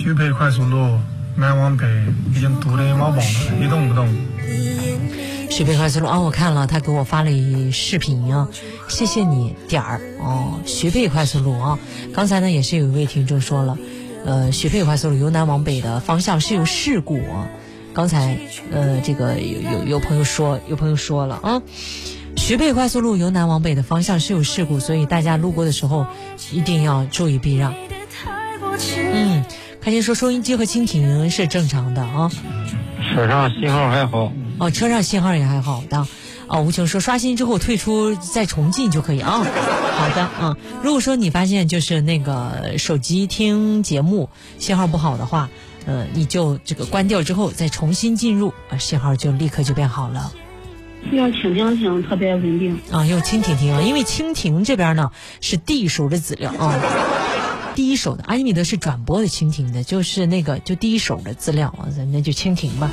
徐配快速路南往北已经堵得毛崩了，一动不动。 徐配快速路我看了，他给我发了一视频啊，谢谢你点儿徐配快速路刚才呢也是有一位听众说了，徐配快速路由南往北的方向是有事故刚才这个有朋友说了徐配快速路由南往北的方向是有事故，所以大家路过的时候一定要注意避让。开心说收音机和蜻蜓是正常的车上信号还好车上信号也还好的吴晴说刷新之后退出再重进就可以好的如果说你发现就是那个手机听节目信号不好的话你就这个关掉之后再重新进入信号就立刻就变好了。 用蜻蜓听特别稳定用蜻蜓听因为蜻蜓这边呢是第一手的资料第一手的，阿基米德是转播的蜻蜓的，就是那个就第一手的资料咱那就蜻蜓吧。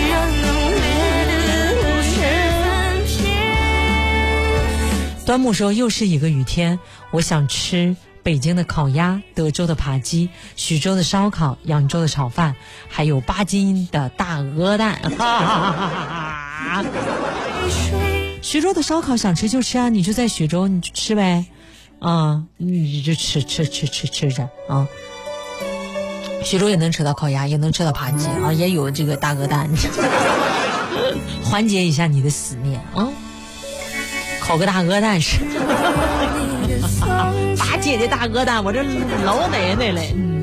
端木说又是一个雨天，我想吃北京的烤鸭、德州的扒鸡、徐州的烧烤、扬州的炒饭，还有巴金的大鹅蛋。徐州的烧烤想吃就吃你就在徐州你就吃呗。你就吃着徐州也能吃到烤鸭，也能吃到扒鸡也有这个大鹅蛋，缓解一下你的思念烤个大鹅蛋是，八姐的大鹅蛋，我这老奶奶嘞。